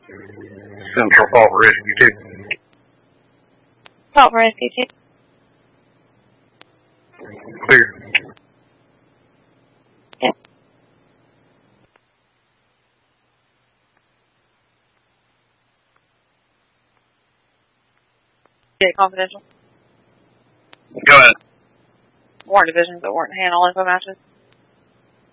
Central Call for Rescue 2. Call for Rescue 2. Clear. Yep. Confidential. Go ahead. Warrant divisions that weren't handling info matches.